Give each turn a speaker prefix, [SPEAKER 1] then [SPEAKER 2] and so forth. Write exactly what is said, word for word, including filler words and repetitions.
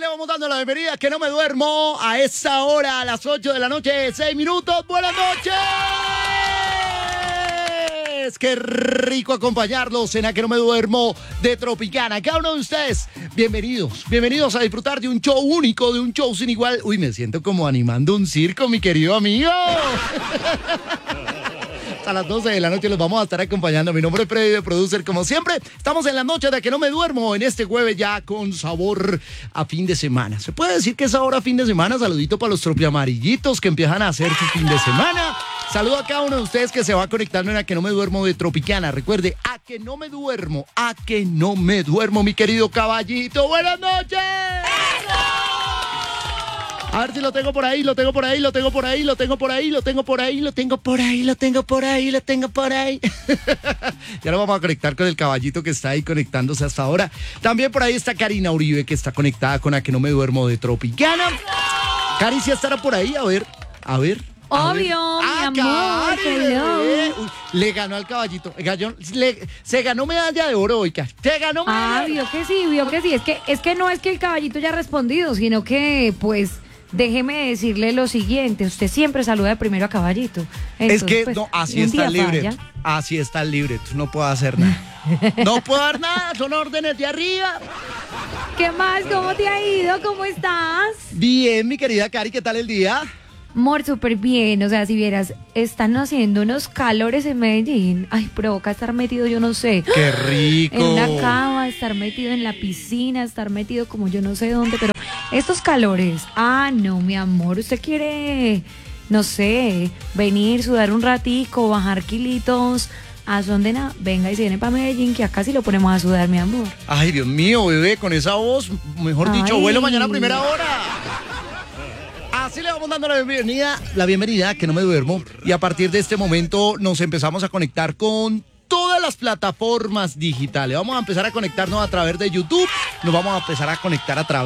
[SPEAKER 1] le vamos dando la bienvenida, que no me duermo, a esta hora, a las ocho de la noche, seis minutos. ¡Buenas noches! ¡Qué rico acompañarlos en A Que No Me Duermo de Tropicana! Cada uno de ustedes, bienvenidos, bienvenidos a disfrutar de un show único, de un show sin igual. Uy, me siento como animando un circo, mi querido amigo. A las doce de la noche los vamos a estar acompañando. Mi nombre es Freddy, de Producer, como siempre. Estamos en la noche de A Que No Me Duermo, en este jueves ya con sabor a fin de semana. ¿Se puede decir que es ahora fin de semana? Saludito para los tropiamarillitos que empiezan a hacer su fin de semana. Saludo a cada uno de ustedes que se va conectando en A Que No Me Duermo de Tropicana. Recuerde, A Que No Me Duermo, A Que No Me Duermo, mi querido caballito. ¡Buenas noches! A ver si lo tengo por ahí, lo tengo por ahí, lo tengo por ahí, lo tengo por ahí, lo tengo por ahí, lo tengo por ahí, lo tengo por ahí, lo tengo por ahí. Ya lo vamos a conectar con el caballito que está ahí conectándose hasta ahora. También por ahí está Karina Uribe, que está conectada con A Que No Me Duermo de Tropicana. Cari, ¿sí estará por ahí? A ver, a ver. A
[SPEAKER 2] Obvio,
[SPEAKER 1] ver.
[SPEAKER 2] mi
[SPEAKER 1] Ah,
[SPEAKER 2] amor,
[SPEAKER 1] Cari,
[SPEAKER 2] hello.
[SPEAKER 1] bebé. Uy, le ganó al caballito. Ganó- le- se ganó medalla de oro hoy, Cari. Se ganó medalla.
[SPEAKER 2] Ah, vio que sí, vio que sí. Es que, es que no es que el caballito haya respondido, sino que, pues, déjeme decirle lo siguiente. Usted siempre saluda primero a caballito.
[SPEAKER 1] Es
[SPEAKER 2] Entonces,
[SPEAKER 1] que
[SPEAKER 2] pues,
[SPEAKER 1] no, así
[SPEAKER 2] un
[SPEAKER 1] está el
[SPEAKER 2] día
[SPEAKER 1] libreto.
[SPEAKER 2] falla.
[SPEAKER 1] Así está el libreto. No puedo hacer nada. No puedo dar nada. Son órdenes de arriba.
[SPEAKER 2] ¿Qué más? ¿Cómo te ha ido? ¿Cómo estás?
[SPEAKER 1] Bien, mi querida Cari, ¿qué tal el día?
[SPEAKER 2] Amor, súper bien. O sea, si vieras, están haciendo unos calores en Medellín. Ay, provoca estar metido, yo no sé.
[SPEAKER 1] ¡Qué rico!
[SPEAKER 2] En una cama, estar metido en la piscina, estar metido como yo no sé dónde, pero estos calores, ah, no, mi amor, usted quiere, no sé, venir, sudar un ratico, bajar kilitos, a son de nada, venga y se viene para Medellín, que acá sí lo ponemos a sudar, mi amor.
[SPEAKER 1] Ay, Dios mío, bebé, con esa voz, mejor dicho,
[SPEAKER 2] Ay.
[SPEAKER 1] vuelo mañana a primera hora. Así le vamos dando la bienvenida, la bienvenida a Que No Me Duermo. Y a partir de este momento nos empezamos a conectar con todas las plataformas digitales. Vamos a empezar a conectarnos a través de YouTube, nos vamos a empezar a conectar a través